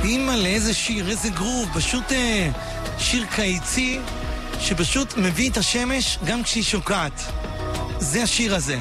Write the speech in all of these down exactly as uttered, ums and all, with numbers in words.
אימא'לה, איזה שיר, איזה גרוב, פשוט אה, שיר קיצי שפשוט מביא את השמש גם כשהיא שוקעת. זה השיר הזה.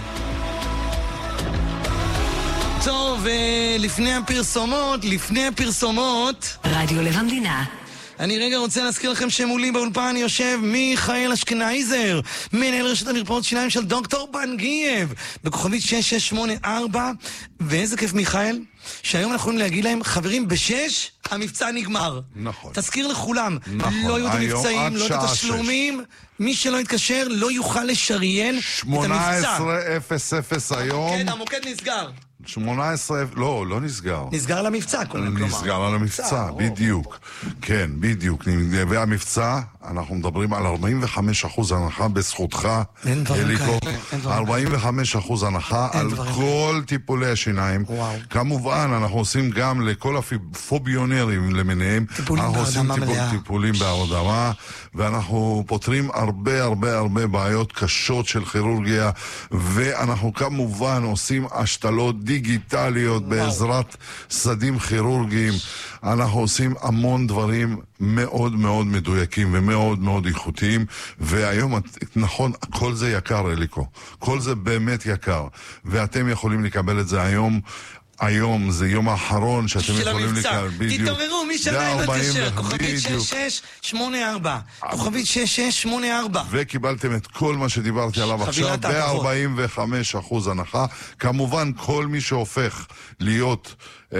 טוב, אה, לפני הפרסומות, לפני הפרסומות רדיו לב המדינה. אני רגע רוצה להזכיר לכם שמולי באולפן יושב מיכאל אשכנזר, מנהל רשת המרפאות שיניים של דוקטור בנגייב, בכוכבית שש שש שמונה ארבע. ואיזה כיף מיכאל, שהיום אנחנו יכולים להגיד להם, חברים, בשש המבצע נגמר. נכון. תזכיר לכולם, נכון. לא יהיו את המבצעים, לא את התשלומים, מי שלא יתקשר לא יוכל לשריין את המבצע. שמונה עשרה אפס אפס היום. המוקד, המוקד נסגר. שמונה עשרה, לא, לא נסגר. נסגר על המבצע, כלומר. נסגר על המבצע, בדיוק. כן, בדיוק. והמבצע, אנחנו מדברים על ארבעים וחמישה אחוז הנחה בזכותך, אליקו. ארבעים וחמישה אחוז הנחה על כל טיפולי השיניים. כמובן, אנחנו עושים גם לכל הפוביונרים למיניהם. אנחנו עושים טיפולים בהרדמה, ואנחנו פותרים הרבה הרבה הרבה בעיות קשות של כירורגיה, ואנחנו כמובן עושים השתלות דיגיטליות בעזרת סדים כירורגיים. אנחנו עושים המון דברים מאוד מאוד מדויקים ומאוד מאוד איכותיים, והיום, נכון, כל זה יקר, אליקו. כל זה באמת יקר, ואתם יכולים לקבל את זה היום. היום זה יום האחרון שאתם יכולים לקבל. תתעוררו, מי שעדיין מתקשר, כוכבית שש שש שמונה ארבע, כוכבית שש שש שמונה ארבע. וקיבלתם את כל מה שדיברתי עליו עכשיו ב-ארבעים וחמישה אחוז הנחה. כמובן, כל מי שהופך להיות אה,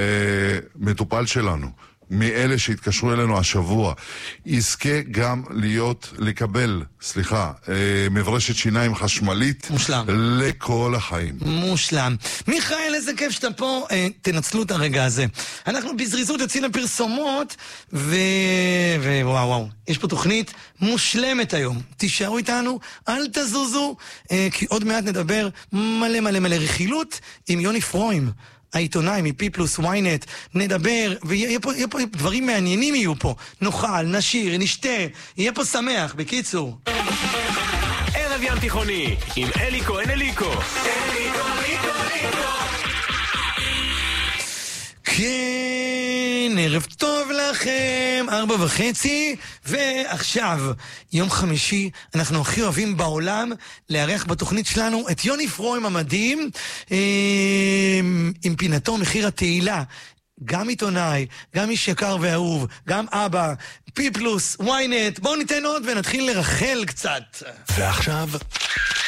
מטופל שלנו, מאלה שהתקשרו אלינו השבוע, יזכה גם להיות, לקבל, סליחה, אה, מברשת שיניים חשמלית. מושלם. לכל החיים. מושלם. מיכאל, איזה כיף שאתה פה, אה, תנצלו את הרגע הזה. אנחנו בזריזות יוצאים לפרסומות, ו... ווואו וואו, יש פה תוכנית מושלמת היום. תישארו איתנו, אל תזוזו, אה, כי עוד מעט נדבר מלא מלא מלא רכילות עם יוני פרוים. העיתונאי מפי פלוס וויינט, נדבר, ויהיה פה, יהיה פה דברים מעניינים יהיו פה. נאכל, נשיר, נשתה, יהיה פה שמח, בקיצור. ערב ים תיכוני, עם אליקו, אין אליקו. אליקו, אליקו, אליקו. כן, ערב טוב לכם, ארבע וחצי, ועכשיו, יום חמישי, אנחנו הכי אוהבים בעולם לארח בתוכנית שלנו את יוני פרוים המדהים, עם פינתו מחיר התהילה. גם עיתונאי, גם איש יקר ואהוב, גם אבא, פי פלוס, וויינט. בואו ניתן עוד ונתחיל לרחל קצת. ועכשיו...